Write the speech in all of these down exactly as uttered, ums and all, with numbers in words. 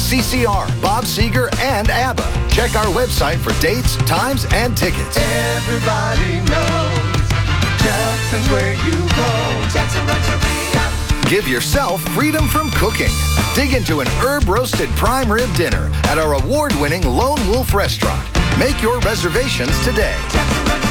C C R, Bob Seger, and ABBA. Check our website for dates, times, and tickets. Everybody knows Jackson's where you go. Jackson Rancheria. Give yourself freedom from cooking. Dig into an herb-roasted prime rib dinner at our award-winning Lone Wolf Restaurant. Make your reservations today. Jackson Rancheria.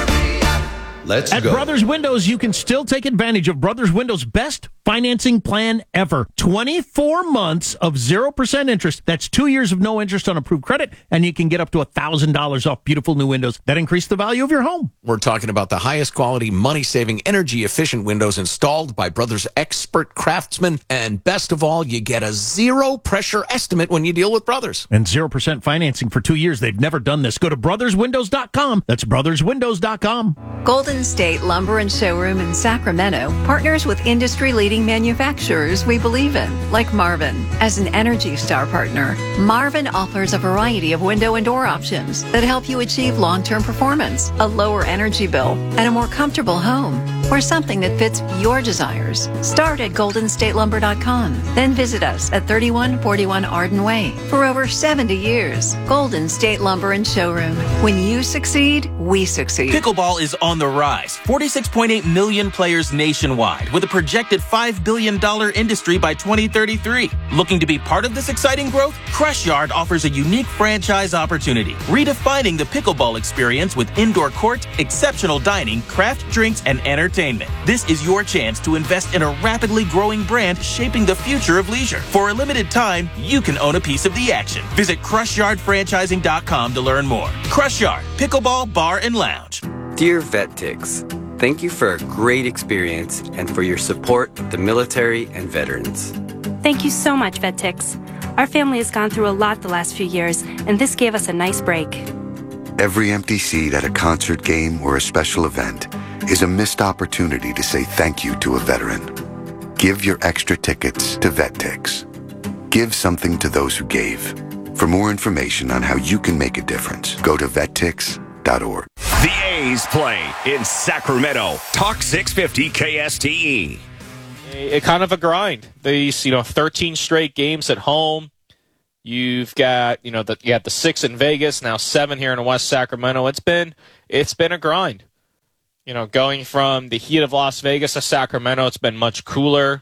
Let's At go. Brothers Windows, you can still take advantage of Brothers Windows' best financing plan ever. twenty-four months of zero percent interest. That's two years of no interest on approved credit, and you can get up to one thousand dollars off beautiful new windows that increase the value of your home. We're talking about the highest quality, money-saving, energy-efficient windows installed by Brothers expert craftsmen. And best of all, you get a zero-pressure estimate when you deal with Brothers. And zero percent financing for two years. They've never done this. Go to brothers windows dot com. That's brothers windows dot com. Golden State Lumber and Showroom in Sacramento partners with industry-leading manufacturers we believe in, like Marvin. As an Energy Star partner, Marvin offers a variety of window and door options that help you achieve long-term performance, a lower energy bill, and a more comfortable home, or something that fits your desires. Start at golden state lumber dot com. Then visit us at thirty-one forty-one Arden Way. For over seventy years, Golden State Lumber and Showroom. When you succeed, we succeed. Pickleball is on the rise. forty-six point eight million players nationwide, with a projected five billion dollars industry by twenty thirty-three. Looking to be part of this exciting growth? Crush Yard offers a unique franchise opportunity, redefining the pickleball experience with indoor court, exceptional dining, craft drinks, and entertainment. This is your chance to invest in a rapidly growing brand shaping the future of leisure. For a limited time, you can own a piece of the action. Visit crush yard franchising dot com to learn more. Crush Yard, Pickleball Bar and Lounge. Dear VetTix, thank you for a great experience and for your support of the military and veterans. Thank you so much, VetTix. Our family has gone through a lot the last few years, and this gave us a nice break. Every empty seat at a concert game or a special event is a missed opportunity to say thank you to a veteran. Give your extra tickets to VetTix. Give something to those who gave. For more information on how you can make a difference, go to vet tix dot org. The A's play in Sacramento. Talk six fifty K S T E. A, a kind of a grind. These, you know, thirteen straight games at home. You've got, you know, the, you got the six in Vegas, now seven here in West Sacramento. It's been, it's been a grind. You know, going from the heat of Las Vegas to Sacramento, it's been much cooler.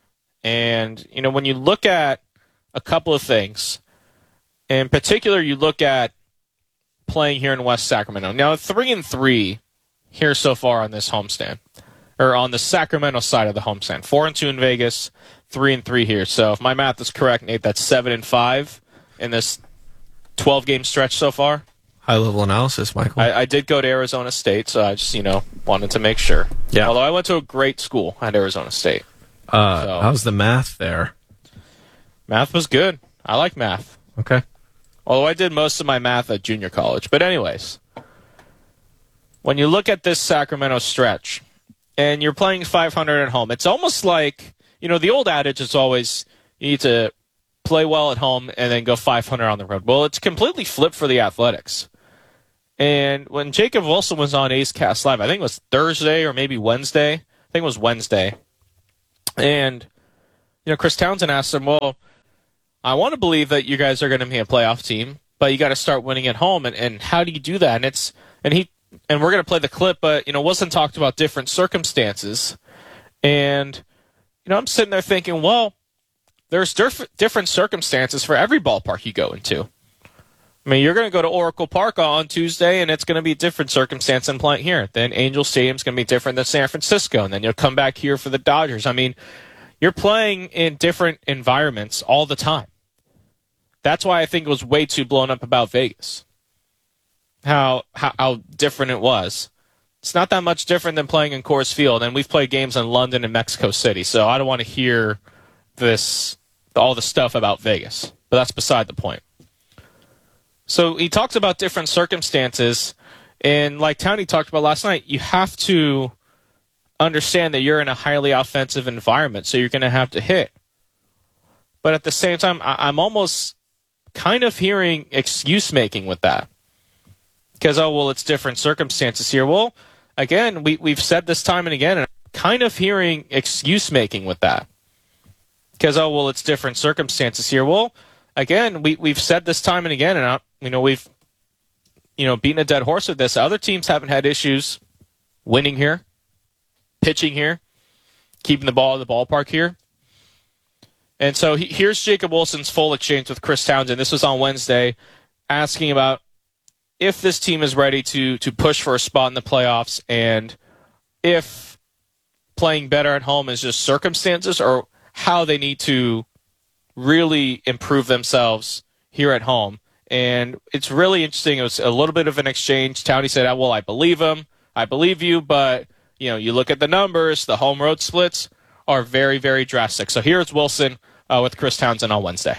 And, you know, when you look at a couple of things, in particular, you look at playing here in West Sacramento. Now, three and three here so far on this homestand, or on the Sacramento side of the homestand. Four and two in Vegas, three and three here. So if my math is correct, Nate, that's seven and five in this twelve-game stretch so far. High-level analysis, Michael. I, I did go to Arizona State, so I just, you know, wanted to make sure. Yeah. Although I went to a great school at Arizona State. Uh, so. How's the math there? Math was good. I like math. Okay. Although I did most of my math at junior college. But anyways, when you look at this Sacramento stretch, and you're playing five hundred at home, it's almost like, you know, the old adage is always you need to play well at home and then go five hundred on the road. Well, it's completely flipped for the Athletics. And when Jacob Wilson was on A's Cast Live, I think it was Thursday or maybe Wednesday. I think it was Wednesday. And, you know, Chris Townsend asked him, well, I want to believe that you guys are going to be a playoff team, but you got to start winning at home. And, and how do you do that? And it's and he and we're going to play the clip, but, you know, Wilson talked about different circumstances. And, you know, I'm sitting there thinking, well, there's diff- different circumstances for every ballpark you go into. I mean, you're going to go to Oracle Park on Tuesday, and it's going to be a different circumstance than playing here. Then Angel Stadium's going to be different than San Francisco, and then you'll come back here for the Dodgers. I mean, you're playing in different environments all the time. That's why I think it was way too blown up about Vegas. How, how how different it was. It's not that much different than playing in Coors Field, and we've played games in London and Mexico City, so I don't want to hear this all the stuff about Vegas. But that's beside the point. So he talks about different circumstances, and like Townie talked about last night, you have to understand that you're in a highly offensive environment, so you're going to have to hit. But at the same time, I- I'm almost kind of hearing excuse-making with that. Because, oh, well, it's different circumstances here. Well, again, we, we've said this time and again, and I'm kind of hearing excuse-making with that. Because, oh, well, it's different circumstances here. Well, again, we we've said this time and again, and I, you know we've you know beaten a dead horse with this. Other teams haven't had issues winning here, pitching here, keeping the ball in the ballpark here. And so he, here's Jacob Wilson's full exchange with Chris Townsend. This was on Wednesday, asking about if this team is ready to to push for a spot in the playoffs, and if playing better at home is just circumstances, or how they need to really improve themselves here at home. And it's really interesting. It was a little bit of an exchange. Townie said, well, I believe him. I believe you, but you know, you look at the numbers, the home road splits are very, very drastic. So here's Wilson uh, with Chris Townsend on Wednesday.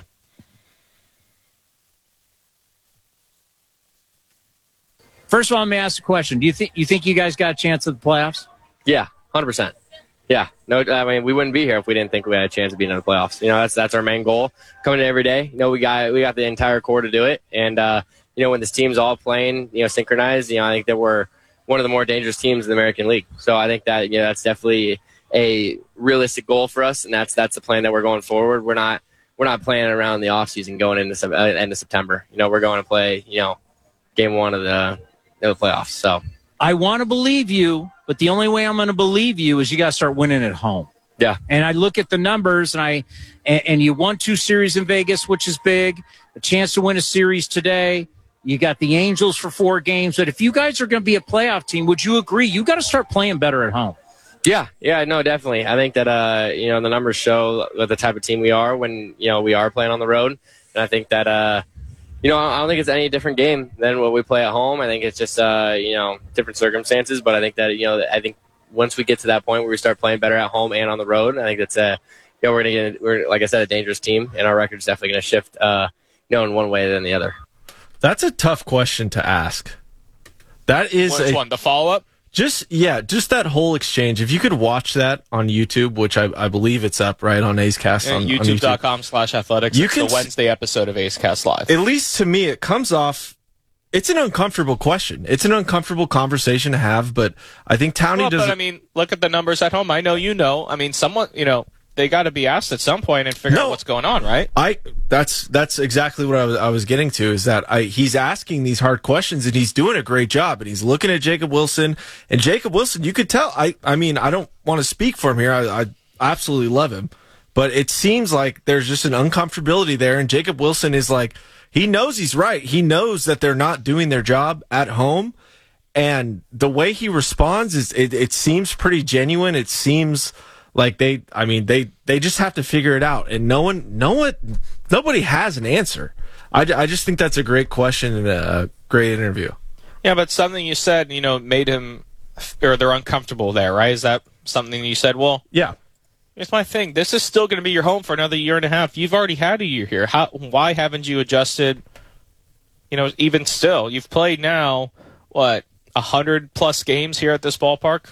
First of all, let me ask a question. Do you think you think you guys got a chance at the playoffs? Yeah, one hundred percent. Yeah, no, I mean, we wouldn't be here if we didn't think we had a chance of being in the playoffs. You know, that's that's our main goal. Coming in every day, you know, we got we got the entire core to do it. And uh, you know, when this team's all playing, you know, synchronized, you know, I think that we're one of the more dangerous teams in the American League. So I think that, you know, that's definitely a realistic goal for us, and that's that's the plan that we're going forward. We're not we're not playing around the off season going into uh, end of September. You know, we're going to play, you know, game one of the of the playoffs. So I want to believe you, but the only way I'm going to believe you is you got to start winning at home. Yeah. And I look at the numbers, and I and, and you won two series in Vegas, which is big. A chance to win a series today. You got the Angels for four games. But if you guys are going to be a playoff team, would you agree you got to start playing better at home? Yeah, yeah, no, definitely. I think that uh, you know, the numbers show what the type of team we are when, you know, we are playing on the road. And I think that uh, you know, I don't think it's any different game than what we play at home. I think it's just uh, you know, different circumstances. But I think that, you know, I think once we get to that point where we start playing better at home and on the road, I think that's a, you know, we're gonna get, we're like I said, a dangerous team, and our record's definitely gonna shift, uh, you know, in one way than the other. That's a tough question to ask. That is Which a, one? The follow-up? Just, yeah, just that whole exchange. If you could watch that on YouTube, which I, I believe it's up, right, on A's Cast. Yeah, on, YouTube.com slash athletics. You it's can the Wednesday episode of A's Cast Live. At least to me, it comes off, it's an uncomfortable question. It's an uncomfortable conversation to have, but I think Townie well, does. But, I mean, look at the numbers at home. I know you know. I mean, someone, you know, they got to be asked at some point and figure No. out what's going on, right? I that's that's exactly what I was I was getting to, is that I he's asking these hard questions, and he's doing a great job, and he's looking at Jacob Wilson, and Jacob Wilson, you could tell. I I mean, I don't want to speak for him here. I, I absolutely love him, but it seems like there's just an uncomfortability there, and Jacob Wilson is like, he knows he's right. He knows that they're not doing their job at home, and the way he responds is it, it seems pretty genuine. It seems like they, I mean, they, they just have to figure it out, and no one, no one, nobody has an answer. I, I just think that's a great question and a great interview. Yeah, but something you said, you know, made him, or they're uncomfortable there, right? Is that something you said? Well, yeah. Here's my thing. This is still going to be your home for another year and a half. You've already had a year here. How? Why haven't you adjusted? You know, even still, you've played now what a hundred plus games here at this ballpark.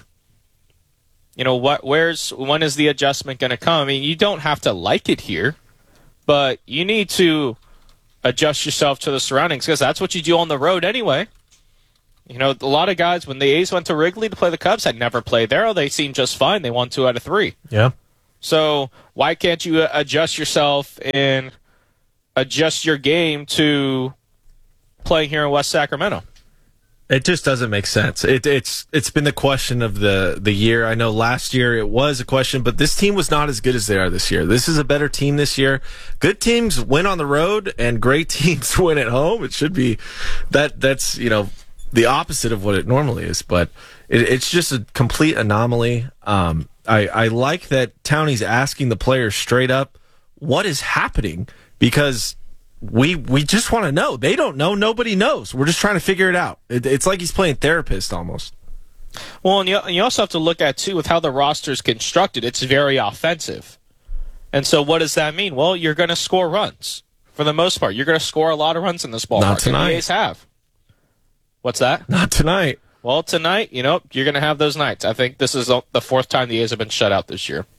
You know what? Where's when is the adjustment going to come? I mean, you don't have to like it here, but you need to adjust yourself to the surroundings, because that's what you do on the road anyway. You know, a lot of guys, when the A's went to Wrigley to play the Cubs, had never played there. Oh, they seemed just fine. They won two out of three. Yeah. So why can't you adjust yourself and adjust your game to playing here in West Sacramento? It just doesn't make sense. It, it's it's been the question of the, the year. I know last year it was a question, but this team was not as good as they are this year. This is a better team this year. Good teams win on the road, and great teams win at home. It should be that. That's, you know, the opposite of what it normally is, but it, it's just a complete anomaly. Um, I, I like that Townie's asking the players straight up what is happening, because we we just want to know. They don't know. Nobody knows. We're just trying to figure it out. It, it's like he's playing therapist almost. Well, and you, and you also have to look at, too, with how the roster's constructed, it's very offensive. And so what does that mean? Well, you're going to score runs for the most part. You're going to score a lot of runs in this ballpark. Not tonight. And the A's have. What's that? Not tonight. Well, tonight, you know, you're going to have those nights. I think this is the fourth time the A's have been shut out this year.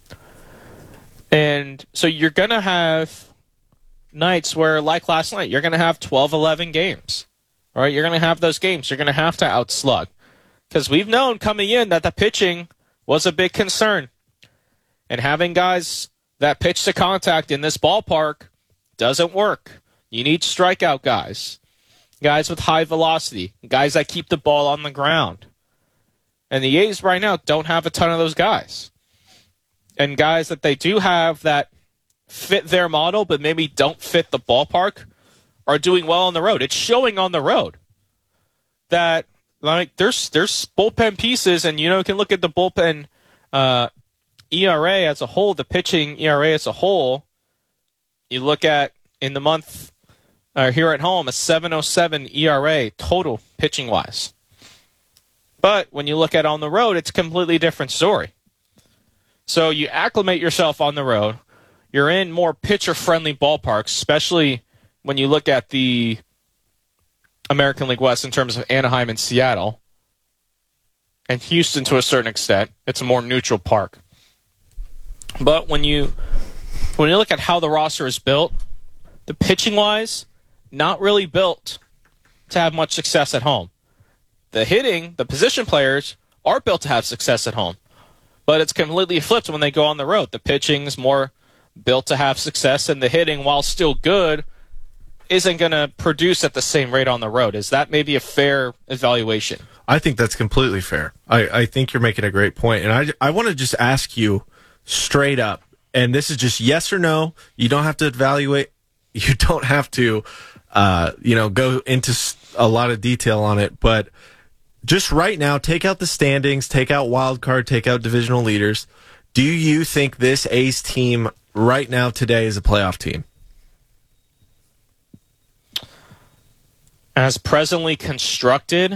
And so you're going to have nights where, like last night, you're going to have twelve, eleven games. All right, you're going to have those games. You're going to have to outslug. Because we've known coming in that the pitching was a big concern. And having guys that pitch to contact in this ballpark doesn't work. You need strikeout guys, guys with high velocity, guys that keep the ball on the ground. And the A's right now don't have a ton of those guys. And guys that they do have that fit their model but maybe don't fit the ballpark are doing well on the road. It's showing on the road that like there's there's bullpen pieces, and you know you can look at the bullpen uh, E R A as a whole, the pitching E R A as a whole. You look at in the month uh, here at home a seven oh seven E R A total pitching wise. But when you look at on the road, it's a completely different story. So you acclimate yourself on the road. You're in more pitcher-friendly ballparks, especially when you look at the American League West in terms of Anaheim and Seattle. And Houston to a certain extent. It's a more neutral park. But when you when you look at how the roster is built, the pitching-wise, not really built to have much success at home. The hitting, the position players, are built to have success at home. But it's completely flipped when they go on the road. The pitching's more built to have success, and the hitting, while still good, isn't going to produce at the same rate on the road. Is that maybe a fair evaluation? I think that's completely fair. I, I think you're making a great point. And I, I want to just ask you straight up, and this is just yes or no. You don't have to evaluate. You don't have to, uh, you know, go into a lot of detail on it. But just right now, take out the standings, take out wild card, take out divisional leaders. Do you think this A's team right now today is a playoff team? As presently constructed,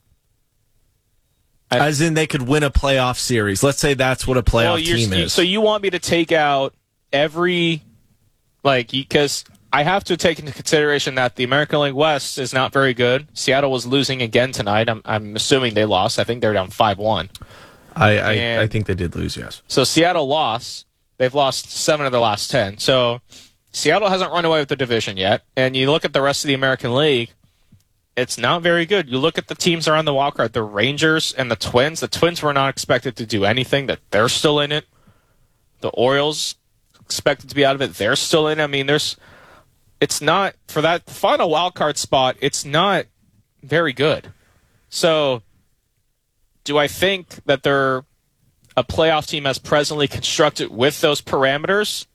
I, as in they could win a playoff series. Let's say that's what a playoff well, team is. So you want me to take out every, like, because I have to take into consideration that the American League West is not very good. Seattle was losing again tonight. I'm, I'm assuming they lost. I think they're down five one. I, I, I think they did lose, yes. So Seattle lost. They've lost seven of the last ten. So Seattle hasn't run away with the division yet. And you look at the rest of the American League, it's not very good. You look at the teams around the wild card, the Rangers and the Twins. The Twins were not expected to do anything. That they're still in it. The Orioles expected to be out of it. They're still in it. I mean, there's, it's not, for that final wild card spot, it's not very good. So do I think that they're a playoff team as presently constructed with those parameters?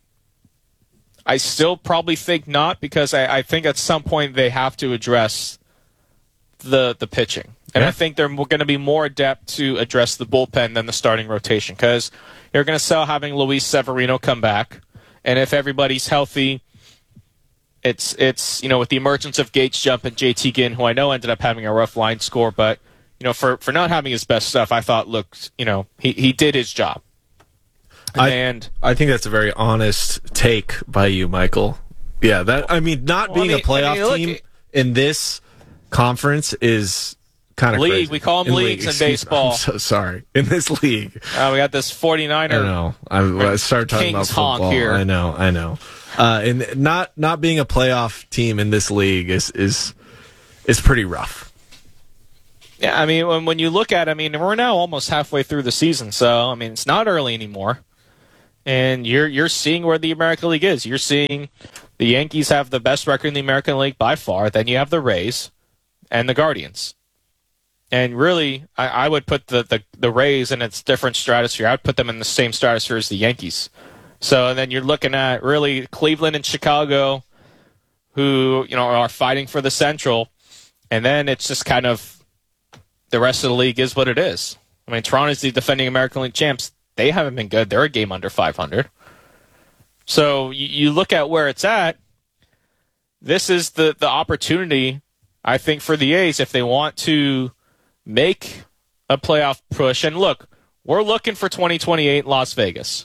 I still probably think not, because I, I think at some point they have to address the the pitching. And yeah. I think they're going to be more adept to address the bullpen than the starting rotation, because you're going to sell having Luis Severino come back. And if everybody's healthy, it's, it's you know, with the emergence of Gates Jump and J T Ginn, who I know ended up having a rough line score, but you know, for, for not having his best stuff, I thought looked, you know, he, he did his job. I, and I think that's a very honest take by you, Michael. Yeah, that I mean, not well, being I mean, a playoff I mean, look, team in this conference is kind of league. crazy. We call them in leagues league. in baseball. I'm so sorry. In this league. Uh, we got this forty-niner. I know. I, I started talking Kings about football. Here. I know. I know. Uh, and not not being a playoff team in this league is is is pretty rough. Yeah, I mean, when, when you look at it, I mean, we're now almost halfway through the season, so, I mean, it's not early anymore. And you're you're seeing where the American League is. You're seeing the Yankees have the best record in the American League by far. Then you have the Rays and the Guardians. And really, I, I would put the, the, the Rays in its different stratosphere. I would put them in the same stratosphere as the Yankees. So then you're looking at really Cleveland and Chicago, who, you know, are fighting for the Central. And then it's just kind of the rest of the league is what it is. I mean, Toronto's the defending American League champs. They haven't been good. They're a game under five hundred. So you, you look at where it's at. This is the, the opportunity, I think, for the A's if they want to make a playoff push. And look, we're looking for twenty twenty-eight Las Vegas.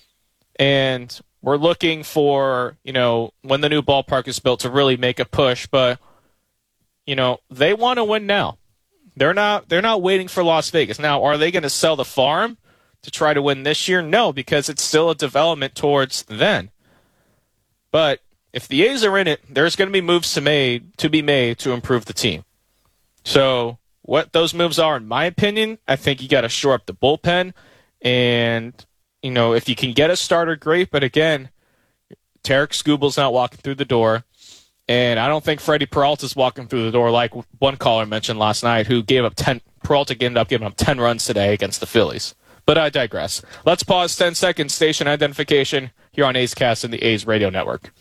And we're looking for, you know, when the new ballpark is built to really make a push. But, you know, they want to win now. They're not they're not waiting for Las Vegas. Now, are they going to sell the farm to try to win this year? No, because it's still a development towards then. But if the A's are in it, there's going to be moves to made to be made to improve the team. So what those moves are, in my opinion, I think you got to shore up the bullpen. And, you know, if you can get a starter, great. But again, Tarek Skubel's not walking through the door. And I don't think Freddie Peralta's walking through the door like one caller mentioned last night who gave up ten. Peralta ended up giving up ten runs today against the Phillies. But I digress. Let's pause ten seconds. Station identification here on A's Cast and the A's Radio Network.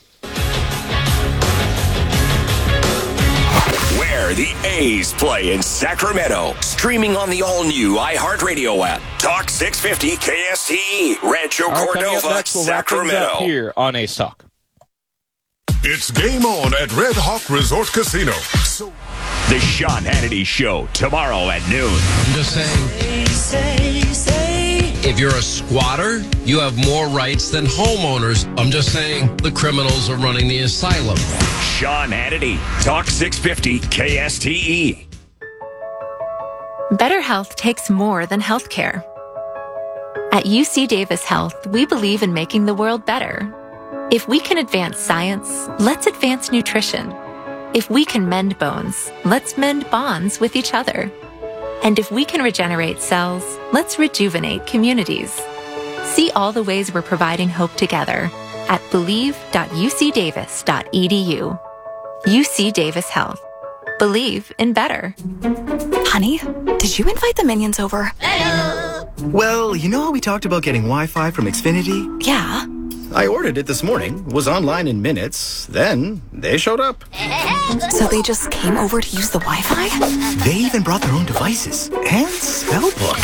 Where the A's play in Sacramento. Streaming on the all-new iHeartRadio app. Talk six fifty K S T E. Rancho All right, coming up Cordova, next, we'll wrap things Sacramento. up here on A's Talk. It's game on at Red Hawk Resort Casino. So- The Sean Hannity Show, tomorrow at noon. I'm just saying, say, say, if you're a squatter, you have more rights than homeowners. I'm just saying, the criminals are running the asylum. Sean Hannity, Talk six fifty K S T E. Better health takes more than healthcare. At U C Davis Health, we believe in making the world better. If we can advance science, let's advance nutrition. If we can mend bones, let's mend bonds with each other. And if we can regenerate cells, let's rejuvenate communities. See all the ways we're providing hope together at believe dot u c davis dot e d u. U C Davis Health. Believe in better. Honey, did you invite the minions over? Well, you know how we talked about getting Wi-Fi from Xfinity? Yeah. I ordered it this morning, was online in minutes, then they showed up. So they just came over to use the Wi-Fi? They even brought their own devices and spellbook.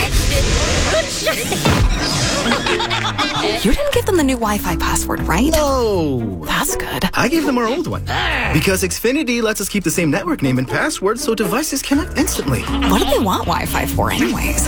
You didn't give them the new Wi-Fi password, right? No. That's good. I gave them our old one. Because Xfinity lets us keep the same network name and password so devices connect instantly. What do they want Wi-Fi for anyways?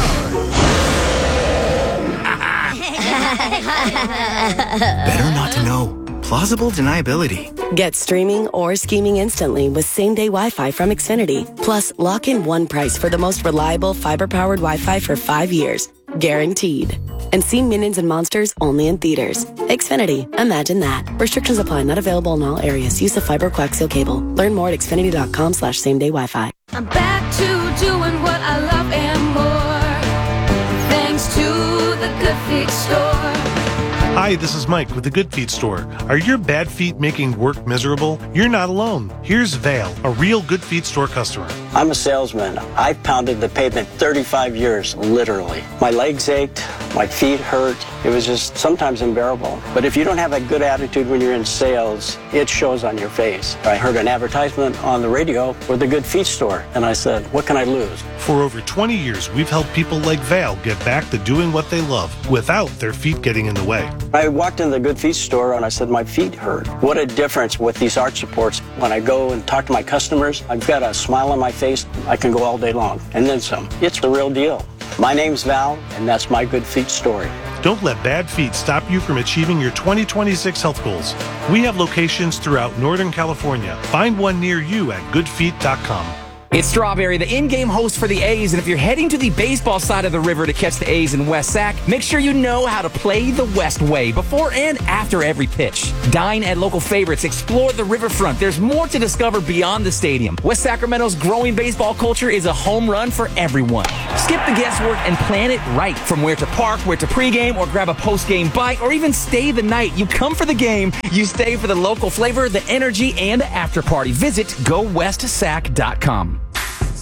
Better not to know. Plausible deniability. Get streaming or scheming instantly with same-day Wi-Fi from Xfinity. Plus, lock in one price for the most reliable fiber-powered Wi-Fi for five years. Guaranteed. And see Minions and Monsters only in theaters. Xfinity. Imagine that. Restrictions apply. Not available in all areas. Use of fiber coaxial cable. Learn more at xfinity.com slash same-day Wi-Fi. I'm back to doing what I love and more. Thanks to the Good Feet Store. Hi, this is Mike with the Good Feet Store. Are your bad feet making work miserable? You're not alone. Here's Vale, a real Good Feet Store customer. I'm a salesman. I've pounded the pavement thirty-five years, literally. My legs ached, my feet hurt. It was just sometimes unbearable. But if you don't have a good attitude when you're in sales, it shows on your face. I heard an advertisement on the radio for the Good Feet Store, and I said, what can I lose? For over twenty years, we've helped people like Vale get back to doing what they love without their feet getting in the way. I walked in the Good Feet Store and I said, my feet hurt. What a difference with these arch supports. When I go and talk to my customers, I've got a smile on my face. I can go all day long, and then some. It's the real deal. My name's Val, and that's my Good Feet story. Don't let bad feet stop you from achieving your twenty twenty-six health goals. We have locations throughout Northern California. Find one near you at good feet dot com. It's Strawberry, the in-game host for the A's, and if you're heading to the baseball side of the river to catch the A's in West Sac, make sure you know how to play the West way before and after every pitch. Dine at local favorites, explore the riverfront. There's more to discover beyond the stadium. West Sacramento's growing baseball culture is a home run for everyone. Skip the guesswork and plan it right. From where to park, where to pregame, or grab a post-game bite, or even stay the night. You come for the game, you stay for the local flavor, the energy, and the after party. Visit go west sac dot com.